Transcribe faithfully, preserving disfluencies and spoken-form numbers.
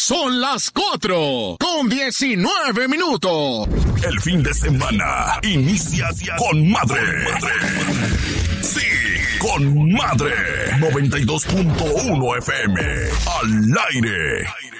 Son las cuatro con diecinueve minutos. El fin de semana inicia con madre. Sí, con madre. noventa y dos punto uno F M. Al aire.